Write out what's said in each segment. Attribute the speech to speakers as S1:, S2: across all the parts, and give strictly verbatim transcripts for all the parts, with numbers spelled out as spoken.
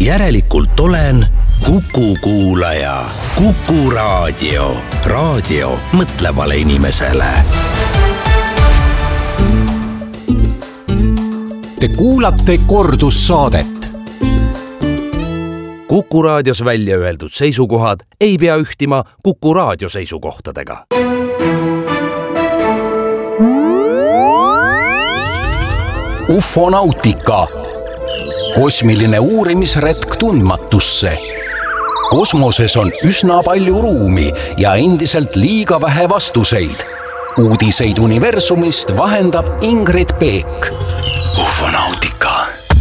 S1: järelikult olen Kuku kuulaja. Kuku raadio. Raadio mõtlevale inimesele.
S2: Te kuulate kordussaadet.
S1: Kuku raadios välja öeldud seisukohad ei pea ühtima Kuku raadio seisukohtadega.
S2: Ufonautika. Kosmiline uurimisretk tundmatusse. Kosmoses on üsna palju ruumi ja endiselt liiga vähe vastuseid. Uudiseid universumist vahendab Ingrid Peek. Ufonautika.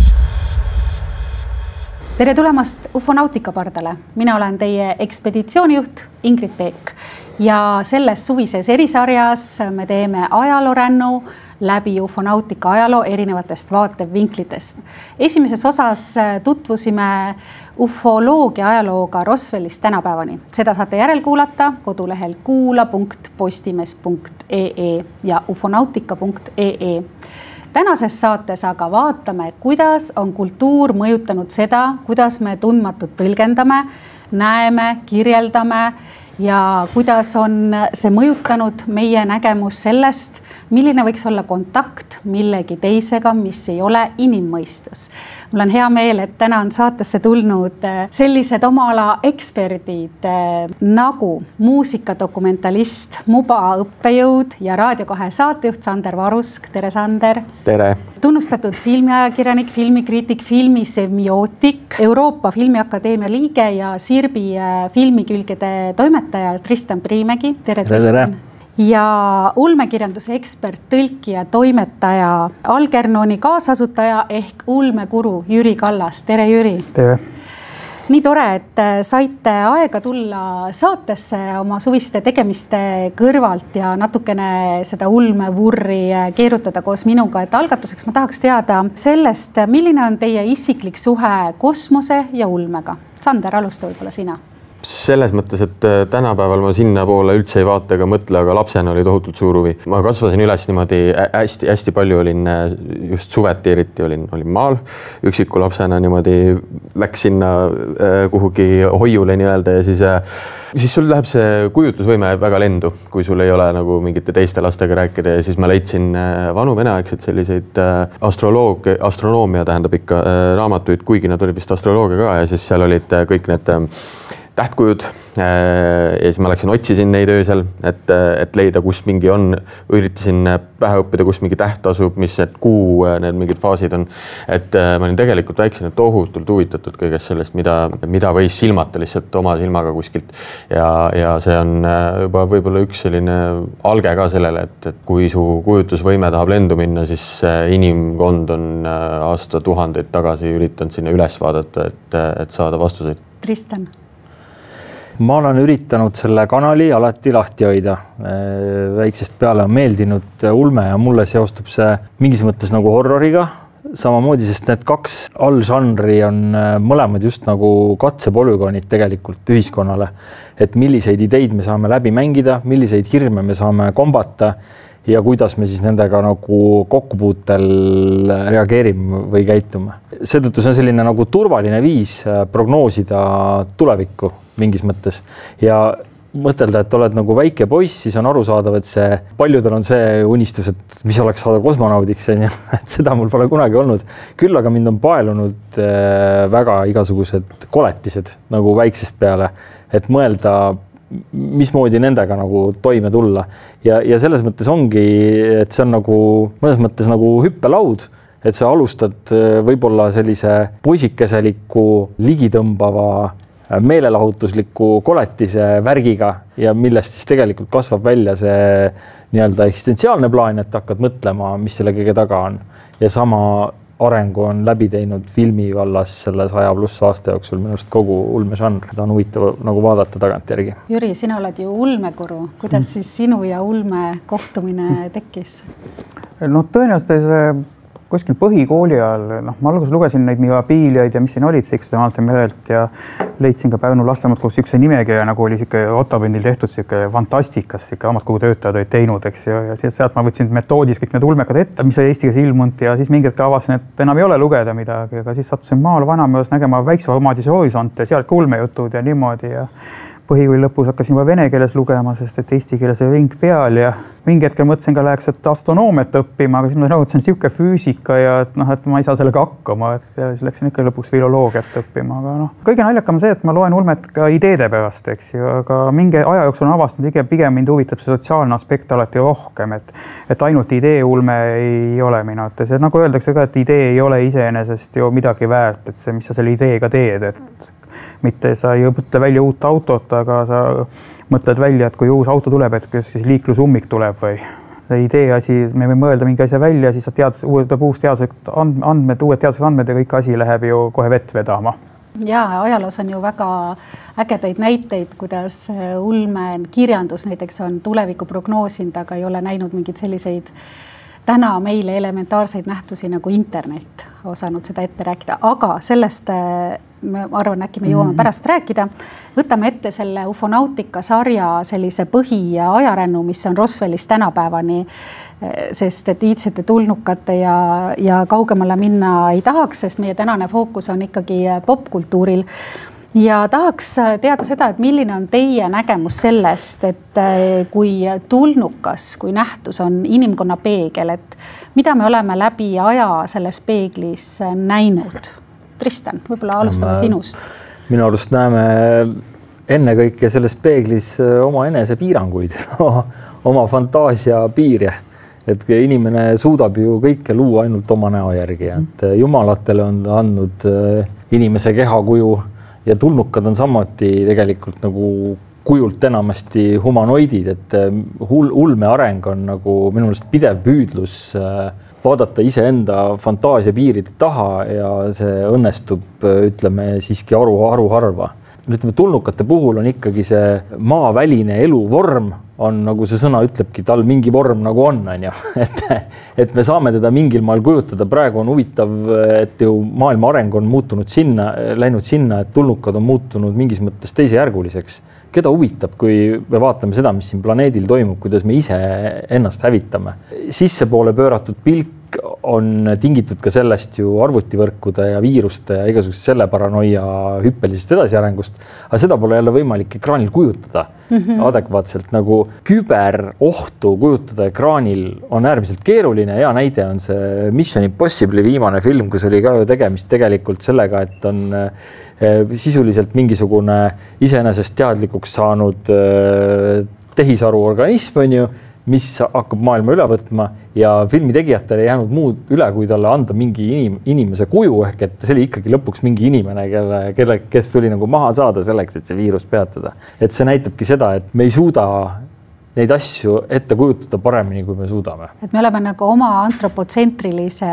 S3: Tere tulemast Ufonautika pardale. Mina olen teie ekspeditsioonijuht Ingrid Peek ja selles suvises erisarjas me teeme ajaloorännu läbi ufonautika ajaloo erinevatest vaatevinklitest. Esimeses osas tutvusime ufoloogia ajalooga Roswellist tänapäevani. Seda saate järelkuulata kodulehel kuula punkt postimees punkt ee ja ufonautika punkt ee. Tänases saates aga vaatame, kuidas on kultuur mõjutanud seda, kuidas me tundmatut tõlgendame, näeme, kirjeldame ja kuidas on see mõjutanud meie nägemus sellest, milline võiks olla kontakt millegi teisega, mis ei ole inimmõistus. Mul on hea meel, et täna on saatesse tulnud sellised oma ala eksperdid nagu muusikadokumentalist, Muba õppejõud ja Raadio kahe saatejuht Sander Varusk. Tere, Sander!
S4: Tere!
S3: Tunnustatud filmiajakirjanik, filmikriitik, filmisemiootik, Euroopa Filmiakadeemia liige ja Sirbi filmikülgede toimetaja Tristan Priimägi. Tere, Tristan! Tere. Ja ulmekirjanduse ekspert, tõlki ja toimetaja, Algernoni kaasasutaja ehk ulmekuru Jüri Kallas. Tere, Jüri!
S4: Tere!
S3: Nii tore, et saite aega tulla saatesse oma suviste tegemiste kõrvalt ja natukene seda ulmevurri keerutada koos minuga. Et algatuseks ma tahaks teada sellest, milline on teie isiklik suhe kosmose ja ulmega. Sander, alusta võib-olla sina.
S4: Selles mõttes, et tänapäeval ma sinna poole üldse ei vaata ega mõtle, aga lapsena oli tohutult suur huvi. Ma kasvasin üles niimoodi hästi, hästi palju olin just suveti eriti olin, olin maal. Üksiku lapsena niimoodi läks sinna kuhugi hoiule nii-öelda ja siis, siis sul läheb see kujutlusvõime väga lendu, kui sul ei ole nagu mingite teiste lastega rääkida ja siis ma leidsin vanu veneaegseid selliseid astroloog, astronoomia tähendab ikka raamatuid, kuigi nad olid vist astroloogia ka ja siis seal olid kõik need tähtkujud ja siis ma läksin otsisin neid öösel, et, et leida, kus mingi on, üritasin pähe õppida, kus mingi täht asub, mis need kuu, need mingid faasid on. Et ma olin tegelikult väiksena tohutult huvitatud kõigest sellest, mida, mida võis silmata lihtsalt oma silmaga kuskilt. Ja, ja see on juba võib-olla üks selline alge ka sellele, et, et kui su kujutlusvõime tahab lendu minna, siis inimkond on aasta tuhandeid tagasi üritanud sinna üles vaadata, et, et saada vastuseid.
S3: Tristan.
S5: Ma olen üritanud selle kanali alati lahti hoida. Väiksest peale on meeldinud ulme ja mulle seostub see mingis mõttes nagu horroriga. Samamoodi, sest need kaks allžanri on mõlemad just nagu katsepolügoonid tegelikult ühiskonnale. Et milliseid ideid me saame läbi mängida, milliseid hirme me saame kombata ja kuidas me siis nendega nagu kokkupuutel reageerime või käitume. Seetõttu see on selline nagu turvaline viis prognoosida tulevikku mingis mõttes ja mõtelda, et oled nagu väike poiss, siis on arusaadav, et see paljudel on see unistus, et mis oleks saada kosmonaudiks, et seda mul pole kunagi olnud. Küll aga mind on paelunud väga igasugused koletised nagu väiksest peale, et mõelda, mismoodi nendega nagu toime tulla. Ja, ja selles mõttes ongi, et see on nagu mõnes mõttes nagu hüppelaud, et sa alustad võib-olla sellise poisikeseliku ligitõmbava meelelahutusliku koletise värgiga ja millest siis tegelikult kasvab välja see nii-öelda eksistentsiaalne plaan, et hakkad mõtlema, mis selle kõige taga on. Ja sama arengu on läbi teinud filmi vallas selle saja pluss aasta jooksul minust kogu ulmežanr. Ta on huvitav nagu vaadata tagant järgi.
S3: Jüri, sina oled ju ulmekuru. Kuidas mm. siis sinu ja ulme kohtumine tekkis?
S6: No tõenäoliselt see kuskil põhikooli ajal, noh, ma alguses lugesin neid miabiiliaid ja mis siin olid Sixty merelt ja leidsin ka Pärnu lasteamat, kus üks nimekirja nagu oli siuke Otapendil tehtud siuke fantastikas, siuke amatkogu töötajad olid teinud, eks ju, ja sealt ma võtsin metoodis kõik need ulmekad ette, mis oli eesti keeles ilmunud ja siis mingid ka avasin, et enam ei ole lugeda midagi, aga siis sattusin maal vanamees nägema väikse formaadise horisonte, sealt ka ulmejutud ja niimoodi ja põhikooli lõpus hakkasin juba vene keeles lugema, sest et eesti keeles oli ring peal ja mingi hetkel mõtlesin ka läheks, et astronoomiat õppima, aga siis ma rõhutasin siuke füüsika ja et noh, et ma ei saa sellega hakkama, et siis läksin ikka lõpuks filoloogiat õppima, aga noh, kõige naljakam see, et ma loen ulmet ka ideede pärast, eks ju, aga mingi aja jooksul on avastanud, pigem, pigem mind huvitab see sotsiaalne aspekt alati rohkem, et, et ainult idee ulme ei ole minu arvates, et nagu öeldakse ka, et idee ei ole iseenesest ju midagi väärt, et see, mis sa selle ideega teed, et mitte sa ei mõtle välja uut autot, aga sa mõtled välja, et kui uus auto tuleb, et kas siis liiklusummik tuleb või see idee asi, me võime mõelda mingi asja välja, siis sa tead, uuendab uus teaduslikud andmed, uued teaduslikud andmed ja kõik asi läheb ju kohe vett vedama.
S3: Ja ajaloos on ju väga ägedaid näiteid, kuidas ulme kirjandus näiteks on tuleviku prognoosinud, aga ei ole näinud mingeid selliseid täna meile elementaarseid nähtusi nagu internet osanud seda ette rääkida, aga sellest ma arvan, äkki me jõuame pärast rääkida. Võtame ette selle ufonautika sarja sellise põhi- ja ajarännu, mis on Roswellist tänapäevani, sest et iidsete tulnukate ja, ja kaugemale minna ei tahaks, sest meie tänane fookus on ikkagi popkultuuril. Ja tahaks teada seda, et milline on teie nägemus sellest, et kui tulnukas, kui nähtus on inimkonna peegel, et mida me oleme läbi aja selles peeglis näinud? Tristan, võib-olla alustame me, sinust.
S5: Minu arust näeme ennekõike selles peeglis oma enese piiranguid, oma fantaasia piire. Et inimene suudab ju kõike luua ainult oma näo järgi, et jumalatele on andnud inimese kehakuju ja tulnukad on samuti tegelikult nagu kujult enamasti humanoidid, et ulme areng on nagu minu meelest pidev püüdlus vaadata iseenda fantaasia piiride taha ja see õnnestub, ütleme, siiski aru, aru harva. Ütleme, tulnukate puhul on ikkagi see maaväline eluvorm on, nagu see sõna ütlebki, tal mingi vorm nagu on, on ju. Et, et me saame teda mingil maal kujutada. Praegu on huvitav, et ju maailma areng on muutunud sinna, läinud sinna, et tulnukad on muutunud mingis mõttes teisejärguliseks. Keda huvitab, kui me vaatame seda, mis siin planeedil toimub, kuidas me ise ennast hävitame. Sissepoole pööratud pilk on tingitud ka sellest ju arvutivõrkude ja viiruste ja igasugust selle paranoia hüppelisest edasiarengust, aga seda pole jälle võimalik ekraanil kujutada mm-hmm. adekvaatselt. Nagu küberohtu kujutada ekraanil on äärmiselt keeruline. Hea näide on see Mission Impossible'i viimane film, kus oli ka tegemist tegelikult sellega, et on sisuliselt mingisugune iseenesest teadlikuks saanud tehisaru organism, on ju, mis hakkab maailma üle võtma ja filmi tegijatele ei jäänud muud üle, kui talle anda mingi inim, inimese kuju, ehk et see oli ikkagi lõpuks mingi inimene, kelle, kelle, kes tuli nagu maha saada selleks, et see viirus peatada. Et see näitabki seda, et me ei suuda neid asju ette kujutada paremini, kui me suudame. Et
S3: me oleme nagu oma antropotsentrilise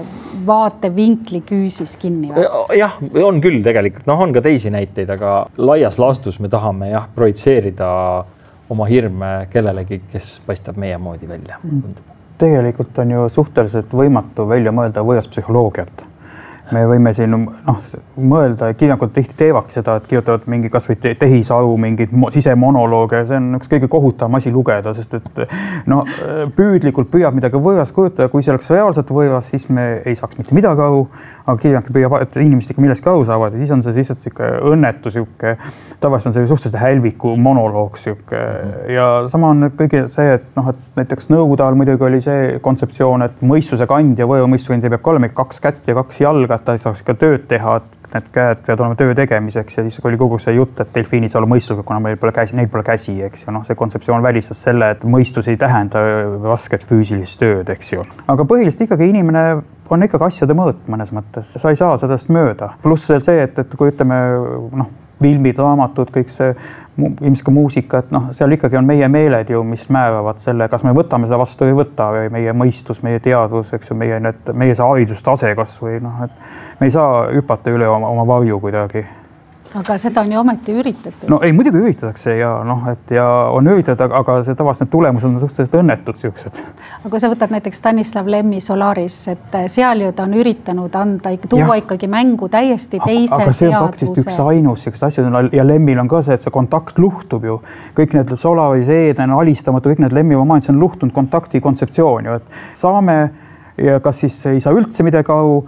S3: vaatevinkli küüsis kinni.
S5: Jah, on küll tegelikult, noh, on ka teisi näiteid, aga laias laastus me tahame jah, projitseerida oma hirme kellelegi, kes paistab meie moodi välja.
S6: Tegelikult on ju suhteliselt võimatu välja mõelda võõrast psühholoogiat. Me võime siin noh, mõelda, kirjanikud tihti teevadki seda, et kirjutavad mingi kas või tehisaru, mingid sisemonolooge, see on üks kõige kohutavam asi lugeda, sest et no, püüdlikult püüab midagi võõrast kujutada, kui see oleks reaalselt võõras, siis me ei saaks mitte midagi aru, aga kirjanikud püüab, et inimesed ikka millestki aru saavad ja siis on see lihtsalt siuke õnnetu, siuke, tavaliselt on see suhteliselt hälviku monoloog siuke ja sama on kõige see, et noh, et näiteks Nõukogude ajal muidugi oli see kontseptsioon, et mõistuse kandja, võõra mõistuse kandja peab ka olema kaks kätt ja kaks jalga, et ta ei saaks ka tööd teha, et need käed peavad olema töö tegemiseks ja siis oli kogu see jutt, et delfiinid saavad olla mõistusega, kuna meil pole käsi, neil pole käsi, eks ju. Noh, see kontseptsioon välistas selle, et mõistus ei tähenda rasket füüsilist tööd, eks ju. Aga põhiliselt ikkagi inimene on ikkagi asjade mõõt mõnes mõttes. Sa ei saa sellest mööda. Pluss see, et, et kui ütleme, noh, filmid, raamatud, kõik see ilmselt ka muusika, et noh, seal ikkagi on meie meeled ju, mis määravad selle, kas me võtame seda vastu või võtta või meie mõistus, meie teadvus, eks ju, meie, need, meie see haridustase kas või noh, et me ei saa hüpata üle oma, oma varju kuidagi.
S3: aga seda on ju ometi üritatud.
S6: No ei, muidugi üritatakse ja noh, et ja on üritatud, aga see tavaliselt need tulemused on suhteliselt õnnetud siuksed.
S3: Aga kui sa võtad näiteks Stanislav Lemmi Solaris, et seal ju ta on üritanud anda, tuua ja. ikkagi mängu täiesti teise
S6: aga see on praktiliselt üks ainus siuksed asjad ja Lemmil on ka see, et see kontakt luhtub ju. Kõik need Solaris, Eden, alistamatu, kõik need Lemmi momandid, see on luhtunud kontakti kontseptsioon ju, et saame ja kas siis ei saa üldse midagi aru,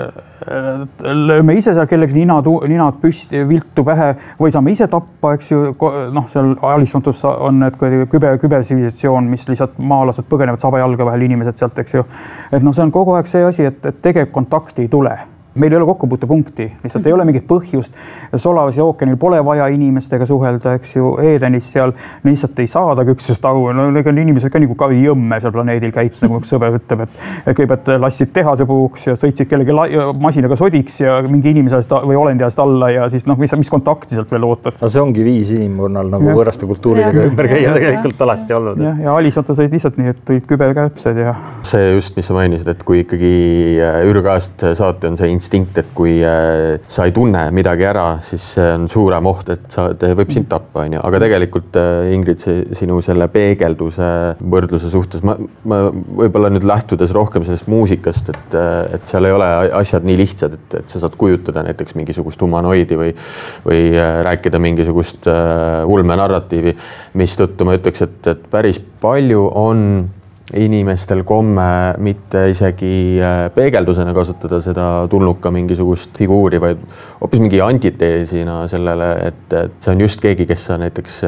S6: lööme ise seal kellegi nina, ninad püsti, viltu pähe või saame ise tappa, eks ju, noh, seal alistuntus on need küber, kübersivilisatsioon, mis lihtsalt maalased põgenevad saba jalga vahel inimesed sealt, eks ju. Et noh, see on kogu aeg see asi, et, et tegev kontakti ei tule. Meil ei ole kokkupuutepunkti, lihtsalt ei ole mingit põhjust. Solaris ja ookeanil pole vaja inimestega suhelda, eks ju, Edenis seal lihtsalt ei saadagi üksteisest aru. No need on inimesed ka nagu kavi jõmme seal planeedil käit, nagu üks sõber ütleb, et, et kõigepealt lassid tehase puhuks ja sõitsid kellegi masinaga sodiks ja mingi inimese ajast või olendi ajast alla ja siis noh, mis, mis kontakti sealt veel ootad.
S5: No see ongi viis inimkonnal nagu ja. võõraste kultuuridega ja. ümber käia tegelikult ja. alati olnud.
S6: Ja, ja alisata said lihtsalt nii, et tulid küberkäpsed ja... See
S4: just, mis sa mainisid, et kui ikkagi ürgajast saati on see instinkt, et kui äh, sa ei tunne midagi ära, siis see on suurem oht, et sa te võib sind tappa, on ju. Aga tegelikult äh, Ingrid, see, sinu selle peegelduse võrdluse suhtes, ma, ma võib-olla nüüd lähtudes rohkem sellest muusikast, et, et seal ei ole asjad nii lihtsad, et, et sa saad kujutada näiteks mingisugust humanoidi või, või äh, rääkida mingisugust äh, ulmenarratiivi, mis tõttu ma ütleks, et, et päris palju on inimestel komme mitte isegi peegeldusena kasutada seda tulnuka mingisugust figuuri, vaid hoopis mingi antiteesina sellele, et, et see on just keegi, kes sa näiteks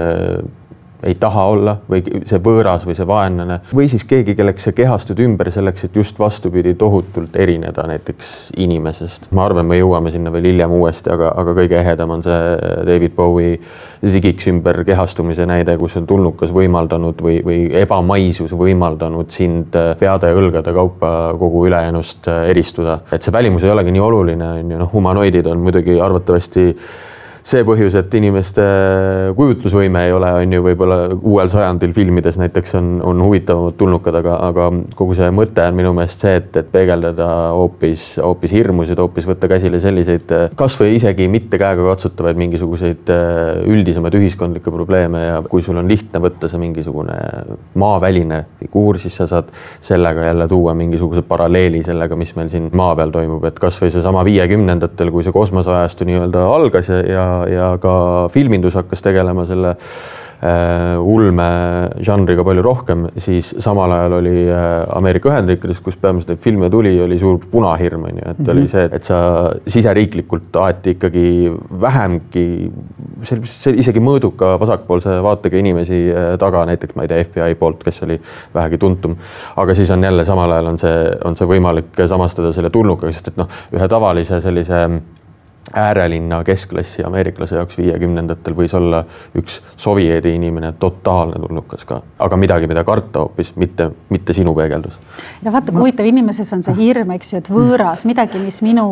S4: ei taha olla või see võõras või see vaenlane või siis keegi, kelleks sa kehastud ümber selleks, et just vastupidi tohutult erineda näiteks inimesest. Ma arvan, me jõuame sinna veel hiljem uuesti, aga, aga kõige ehedam on see David Bowie Zigiks ümber kehastumise näide, kus on tulnukas võimaldanud või, või ebamaisus võimaldanud sind peade ja õlgade kaupa kogu ülejäänust eristuda. Et see välimus ei olegi nii oluline, on ju, noh, humanoidid on muidugi arvatavasti see põhjus, et inimeste kujutlusvõime ei ole, on ju võib-olla uuel sajandil filmides näiteks on, on huvitavamad tulnukad, aga, aga kogu see mõte on minu meelest see, et, et peegeldada hoopis, hoopis hirmusid, hoopis võtta käsile selliseid kas või isegi mitte käega katsutavaid mingisuguseid üldisemaid ühiskondlikke probleeme ja kui sul on lihtne võtta see mingisugune maaväline figuur, siis sa saad sellega jälle tuua mingisuguse paralleeli sellega, mis meil siin maa peal toimub, et kas või see sama viiekümnendatel, kui see kosmoseajastu nii-öelda algas ja, ja ja ka filmindus hakkas tegelema selle äh, ulme žanriga palju rohkem, siis samal ajal oli äh, Ameerika Ühendriikides, kus peamiselt neid filme tuli, oli suur punahirm, on ju, et mm-hmm. oli see, et sa siseriiklikult aeti ikkagi vähemgi see, see isegi mõõduka vasakpoolse vaatega inimesi äh, taga, näiteks ma ei tea F B I poolt, kes oli vähegi tuntum, aga siis on jälle samal ajal on see, on see võimalik samastada selle tulnukaga, sest et noh, ühe tavalise sellise äärelinna keskklassi ameeriklase jaoks viiekümnendatel võis olla üks sovjeedi inimene, totaalne tulnukas ka, aga midagi, mida karta hoopis, mitte, mitte sinu peegeldus.
S3: Ja vaata, kui huvitav inimeses on see hirm, eks ju, et võõras, midagi, mis minu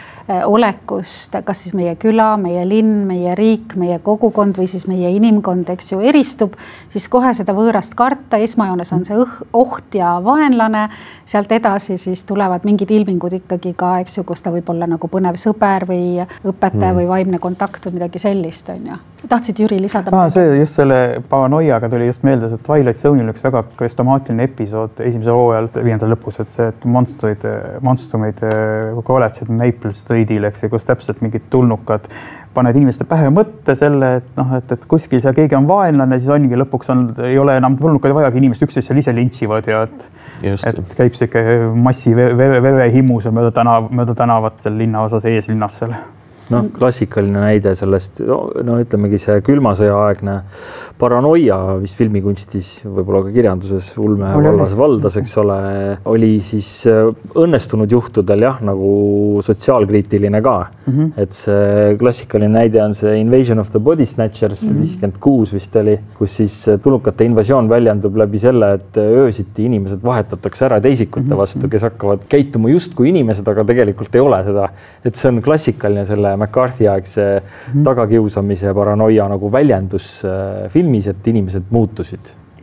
S3: olekust, kas siis meie küla, meie linn, meie riik, meie kogukond või siis meie inimkond, eks ju, eristub, siis kohe seda võõrast karta, esmajoones on see õh, oht ja vaenlane, sealt edasi siis tulevad mingid ilmingud ikkagi ka, eks ju, kus ta võib olla nagu põnev sõber või õpetaja mm. või vaimne kontakt või midagi sellist, on ju. Tahtsid Jüri lisada?
S6: Ah, see just selle paranoiaga tuli just meelde, et Twilight Zone'il üks väga krestomaatiline episood esimesel hooajal viiendal lõpus, et see, et monstrid, monstrumid koletsid Maple Streetil, eks ju, kus täpselt mingid tulnukad paned inimeste pähe mõtte selle, et noh, et, et kuskil seal keegi on vaenlane, siis ongi lõpuks on, ei ole enam tulnukad vajagi inimest, üksteist seal ise lintsivad ja et, et käib siuke massi vere, vere himus mööda tänav, mööda tänavat seal linnaosas ees linnas seal.
S5: No, klassikaline näide sellest, no ütlemegi see külma sõja aegne paranoia, mis filmikunstis, võib-olla ka kirjanduses ulme vallas valdas, eks ole, oli siis õnnestunud juhtudel jah, nagu sotsiaalkriitiline ka. Mm-hmm. Et see klassikaline näide on see Invasion of the Body Snatchers, mm-hmm. viiskümmend kuus vist oli, kus siis tulnukate invasioon väljendub läbi selle, et öösiti inimesed vahetatakse ära teisikute vastu, kes hakkavad käituma justkui inimesed, aga tegelikult ei ole seda. Et see on klassikaline selle McCarthy aegse mm-hmm. tagakiusamise paranoia nagu väljendus filmis, et inimesed muutusid.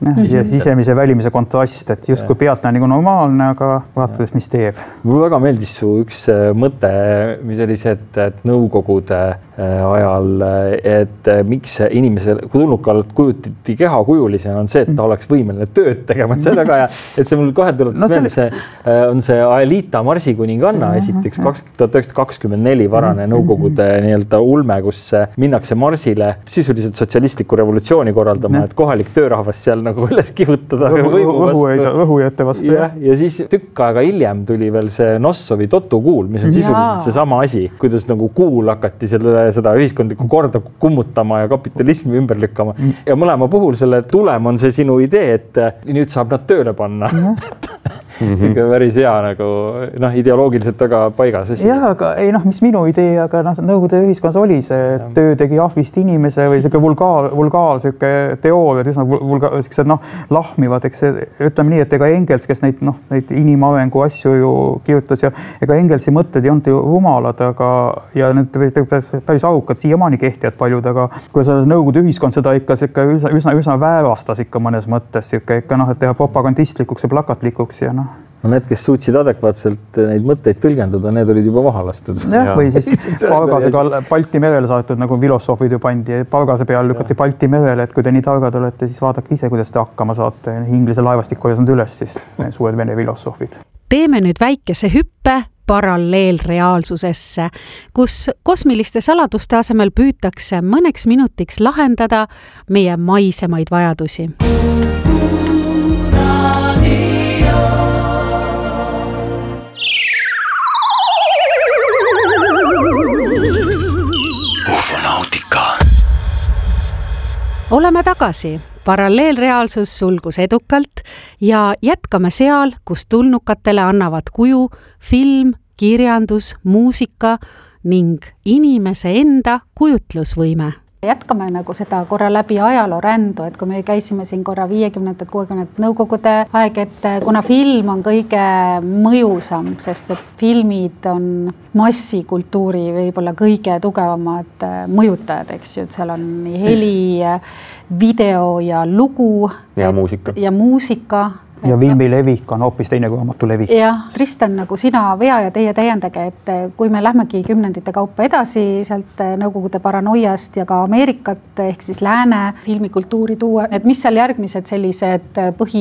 S6: ja sisemise välimise kontrast, et just kui pealt on nagu normaalne, aga vaatades, mis teeb.
S5: Mulle väga meeldis su üks mõte, mis oli see, et, et nõukogude ajal, et miks inimesel tulnukalt kujutati keha kujulisena on see, et ta oleks võimeline tööd tegema, et see väga hea, et see mul kohe tuletas no, meelde, see on see Aelita marsikuninganna esiteks tuhat üheksasada kakskümmend neli varane nõukogude nii-öelda ulme, kus minnakse marsile sisuliselt sotsialistlikku revolutsiooni korraldama, et kohalik töörahvas seal nagu üles kihutada
S6: õhujate vastu.
S5: Ja, ja siis tükk aega hiljem tuli veel see Nossovi totukuul, mis on sisuliselt see sama asi, kuidas nagu kuul hakati selle seda ühiskondlikku korda kummutama ja kapitalismi ümber lükkama. Ja mõlema puhul selle tulem on see sinu idee, et nüüd saab nad tööle panna. See on päris hea nagu, noh, ideoloogiliselt väga paigas asi.
S6: Jah, aga ei noh, mis minu idee, aga noh, nõukogude ühiskonnas oli see töö tegi ahvist inimese või siuke vulgaal, vulgaal siuke teooriad, üsna vulgaal, siuksed noh, lahmivad, eks see, ütleme nii, et ega Engels, kes neid, noh, neid inimarengu asju ju kirjutas ja ega Engelsi mõtted ei olnud ju rumalad, aga ja need päris arukad siiamaani kehtivad paljud, aga kui see nõukogude ühiskond seda ikka siuke üsna, üsna, üsna väärastas ikka mõnes mõttes siuke ikka noh, et teha propagandistlikuks ja plakatlikuks ja noh.
S5: No need, kes suutsid adekvaatselt neid mõtteid tõlgendada, need olid juba maha lastud.
S6: Ja, või siis Palgasega Balti merele saadetud, nagu filosoofid ju pandi, Palgase peal lükati Balti merele, et kui te nii targad olete, siis vaadake ise, kuidas te hakkama saate. Inglise laevastik korjasnud üles siis suured vene filosoofid.
S3: Teeme nüüd väikese hüppe paralleelreaalsusesse, kus kosmiliste saladuste asemel püütakse mõneks minutiks lahendada meie maisemaid vajadusi. Oleme tagasi. Paralleelreaalsus sulgus edukalt ja jätkame seal, kus tulnukatele annavad kuju film, kirjandus, muusika ning inimese enda kujutlusvõime. Jätkame nagu seda korra läbi ajaloo rändu, et kui me käisime siin korra viiekümnendad, kuuekümnendad nõukogude aeg, et kuna film on kõige mõjusam, sest et filmid on massikultuuri võib-olla kõige tugevamad mõjutajad, eks ju, et seal on nii heli, video ja lugu
S4: ja muusika.
S3: Ja muusika.
S6: Ja filmi levik on hoopis teine kui raamatu levik.
S3: Ja Kristen, nagu sina vea ja teie täiendage, et kui me lähmegi kümnendite kaupa edasi sealt nõukogude paranoiast ja ka Ameerikat ehk siis lääne filmikultuuri tuua, et mis seal järgmised sellised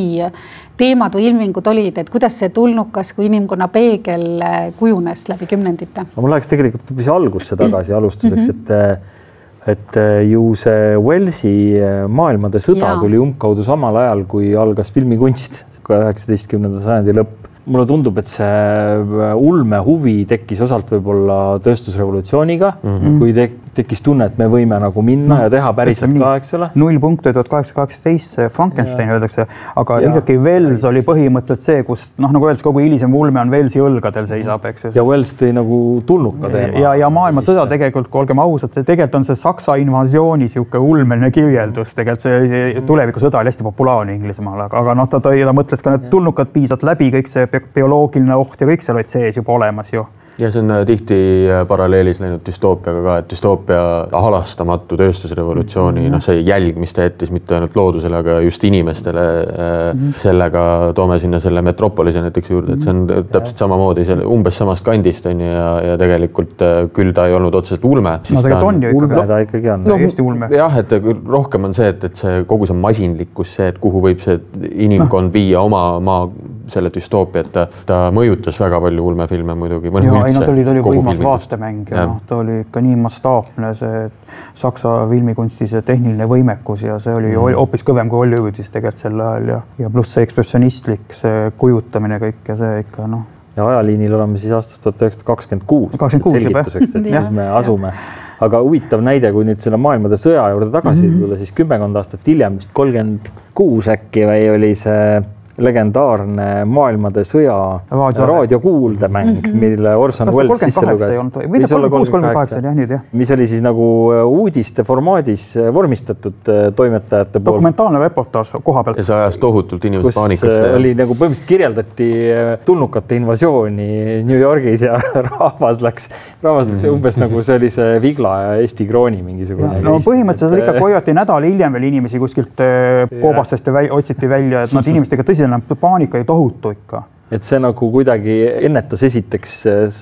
S3: põhiteemad või ilmingud olid, et kuidas see tulnukas kui inimkonna peegel kujunes läbi kümnendite?
S5: Ma läheks tegelikult hoopis algusse tagasi alustuseks, et et ju see Wellsi maailmade sõda ja. Tuli umbkaudu samal ajal, kui algas filmikunst, üheksateistkümnenda sajandi lõpp. Mulle tundub, et see ulme huvi tekkis osalt võib-olla tööstusrevolutsiooniga, mm-hmm. kui tek- tekkis tunne, et me võime nagu minna no, ja teha päriselt ka, eks ole.
S6: Null punkte tuhat kaheksasada kaheksateist Frankenstein öeldakse, aga ja. Ikkagi Wells oli põhimõtteliselt see, kus noh, nagu öeldes, kogu hilisem ulme on Wellsi õlgadel seisab, eks.
S5: Ja Wells tõi nagu tulnuka teema.
S6: Ja, ja maailmasõda tegelikult, kui olgem ausad, tegelikult on see Saksa invasiooni siuke ulmeline kirjeldus, tegelikult see, see tulevikusõda oli hästi populaarne Inglismaal, aga, aga noh, ta, ta, ta mõtles ka need tulnukad piisat läbi, kõik see bioloogiline oht ja kõik seal olid sees juba olemas ju.
S4: Ja see on tihti paralleelis läinud düstoopiaga ka, et düstoopia halastamatu tööstusrevolutsiooni, mm-hmm. noh see jälg, mis ta jättis mitte ainult loodusele, aga just inimestele mm-hmm. sellega toome sinna selle metropolise näiteks juurde, et see on täpselt samamoodi selle umbes samast kandist on ja, ja tegelikult küll ta ei olnud otseselt ulme.
S6: No tegelikult on, on ju
S5: ulme, ta ikkagi on.
S6: No, Eesti ulme.
S4: Jah, et rohkem on see, et, et see kogu see masinlikkus, see, et kuhu võib see inimkond viia oma maa selle düstoopia, et ta, ta mõjutas väga palju ulmefilme muidugi.
S6: Ja, ei, no, ta oli, ta oli võimas vaatemäng ja noh, ta oli ikka nii mastaapne see Saksa filmikunsti see tehniline võimekus ja see oli mm. hoopis kõvem kui Hollywoodis tegelikult sel ajal ja, ja pluss see ekspressionistlik, see kujutamine kõik ja see ikka noh.
S5: Ja ajaliinil oleme siis aastast tuhat üheksasada kakskümmend kuus selgituseks, et kus me asume. Aga huvitav näide, kui nüüd selle maailmade sõja juurde tagasi mm-hmm. tulla, siis kümmekond aastat hiljem, just kolmkümmend kuus äkki või oli see legendaarne maailmade sõja
S6: Raadio-
S5: raadiokuuldemäng,
S6: Mhm.
S5: mille Orson
S6: Kas ta
S5: Welles sisse
S6: kolmkümmend kaheksa ei
S5: luges.
S6: olnud? Või ta
S5: Võis olla
S6: kolmkümmend kuus, kolmkümmend kaheksa, jah, nüüd, jah.
S5: mis oli siis nagu uudiste formaadis vormistatud toimetajate poolt.
S6: Dokumentaalne reportaaž koha pealt.
S4: Ja see ajas tohutult inimesed
S5: kus
S4: paanikasse.
S5: oli nagu põhimõtteliselt kirjeldati tulnukate invasiooni New Yorgis ja rahvas läks, rahvas läks umbes nagu see oli see Vigla ja Eesti Krooni mingisugune.
S6: No põhimõtteliselt ikka hoiati nädal hiljem veel inimesi kuskilt koobastest ja otsiti välja, et nad inimestega tõsiselt paanika ei tohutu ikka.
S5: Et see nagu kuidagi ennetas esiteks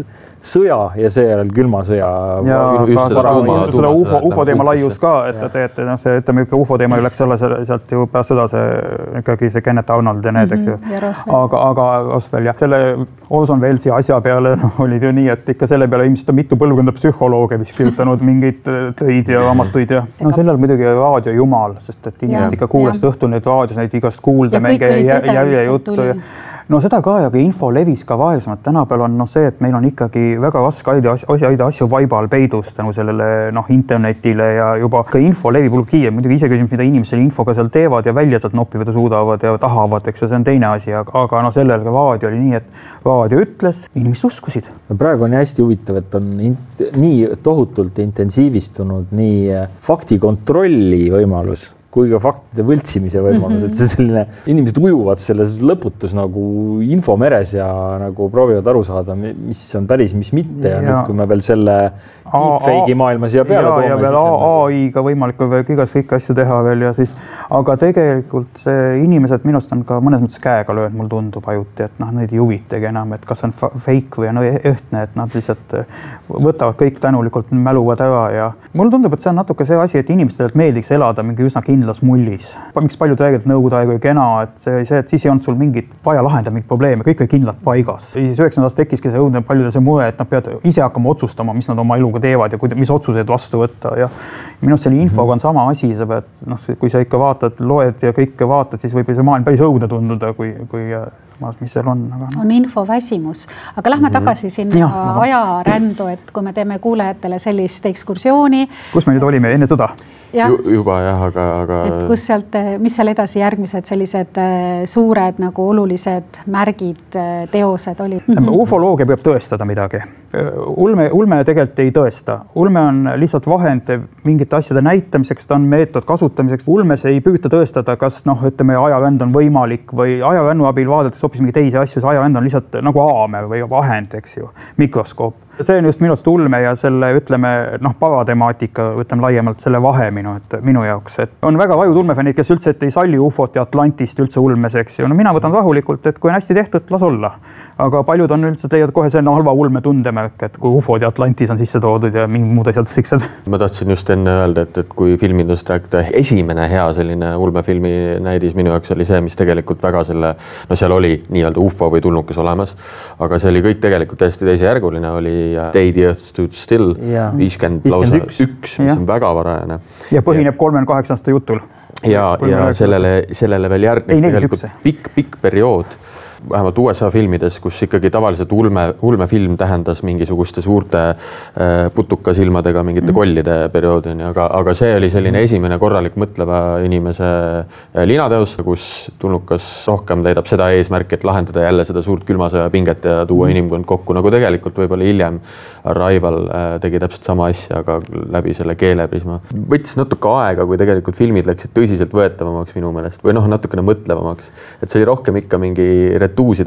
S5: sõja ja seejärel külma sõja.
S6: Ja ka seda UFO, UFO teema laius ka, et, et, et no see, ütleme, ikka UFO teema läks selle, sealt ju pärast seda see ikkagi see Kenneth Arnold ja need, eks ju. Aga, aga Roswell jah, selle Orson Wellesi asja peale no, oli ju nii, et ikka selle peale ilmselt on mitu põlvkonda psühholooge vist kirjutanud mingeid töid ja raamatuid ja no sellel muidugi raadio jumal, sest et inimesed ikka kuulest õhtul neid raadios neid igast kuulda mänge järje juttu ja no seda ka, aga info levis ka vaesemalt. Tänapäeval on no see, et meil on ikkagi väga raske hoida asju, asju vaiba all peidus tänu sellele noh, internetile ja juba ka info levib hulk kiire. Muidugi ise küsimus, mida inimesed selle infoga seal teevad ja välja sealt noppivad ja suudavad ja tahavad, eks see on teine asi, aga no sellel ka raadio oli nii, et raadio ütles, inimesed uskusid.
S5: Praegu on hästi huvitav, et on nii tohutult intensiivistunud nii faktikontrolli võimalus kui ka faktide võltsimise võimalus, et see selline, inimesed ujuvad selles lõputus nagu infomeres ja nagu proovivad aru saada, mis on päris, mis mitte ja, ja nüüd, kui me veel selle deepfake'i maailma siia peale
S6: ja,
S5: toome.
S6: Ja veel A I-ga võimalik igas kõiki asju teha veel ja siis, aga tegelikult see inimesed minust on ka mõnes mõttes käega löönud, mul tundub ajuti, et noh, neid ei huvitagi enam, et kas on fake või on õhtne, et nad lihtsalt võtavad kõik tänulikult mäluvad ära ja mul tundub, et see on natuke see asi, et inimestelt meeldiks elada mingi üsna kindlas mullis. Miks paljud räägivad nõukogude aega ja kena, et see, see, et siis ei olnud sul mingit vaja lahendada mingit probleeme, kõik oli kindlad paigas. Ja siis üheksakümnendast tekkiski see õudne paljudel see mure, et nad peavad ise hakkama otsustama, mis nad oma eluga teevad ja mis otsuseid vastu võtta ja minust selle infoga on sama asi, sa pead, noh, kui sa ikka vaatad, loed ja kõike vaatad, siis võib see maailm päris õudne tunduda, kui, kui mis seal on. Aga no.
S3: On infoväsimus, aga lähme tagasi sinna ja, ajarändu, et kui me teeme kuulajatele sellist ekskursiooni.
S6: Kus me nüüd olime enne sõda?
S3: Ja.
S4: Juba jah, aga, aga...
S3: Et kus sealt, mis seal edasi järgmised sellised suured nagu olulised märgid, teosed olid?
S6: Ufoloogia peab tõestada midagi. Ulme, ulme tegelikult ei tõesta. Ulme on lihtsalt vahend mingite asjade näitamiseks, ta on meetod kasutamiseks. Ulmes ei püüta tõestada, kas noh, ütleme, ajaränd on võimalik või ajarännu abil vaadates hoopis mingi teisi asju, see ajaränd on lihtsalt nagu aamer või vahend, eks ju, mikroskoop. See on just minust ulme ja selle, ütleme, noh, paratemaatika, ütleme laiemalt selle vahe minu, et minu jaoks, et on väga vajud ulmefännid, kes üldse et ei salli ufot ja Atlantist üldse ulmes, eks ju. No mina võtan rahulikult, et kui on hästi tehtud, las olla. Aga paljud on üldse leiavad kohe selline halva ulme tundemärk, et kui ufod ja Atlantis on sisse toodud ja mingid muud asjad siksed.
S4: Ma tahtsin just enne öelda, et, et kui filmindust rääkida, esimene hea selline ulmefilmi näidis minu jaoks oli see, mis tegelikult väga selle, no seal oli nii-öelda ufo või tulnukas olemas, aga see oli kõik tegelikult täiesti teisejärguline, oli Day the Earth Stood Still, viiskümmend lausa üks, mis on väga varajane.
S6: Ja põhineb kolmekümne kaheksa aasta jutul.
S4: Ja, ja sellele, sellele veel järgnes tegelikult pikk, pikk periood, vähemalt U S A filmides, kus ikkagi tavaliselt ulme, ulmefilm tähendas mingisuguste suurte putukasilmadega mingite kollide perioodini, aga, aga see oli selline esimene korralik mõtleva inimese linateos, kus tulnukas rohkem täidab seda eesmärki, et lahendada jälle seda suurt külmasõja pinget ja tuua inimkond kokku, nagu tegelikult võib-olla hiljem Arrival tegi täpselt sama asja, aga läbi selle keeleprisma. Võttis natuke aega, kui tegelikult filmid läksid tõsiselt võetavamaks minu meelest või noh, natukene mõtlevamaks, et see oli rohkem ikka mingi retuuside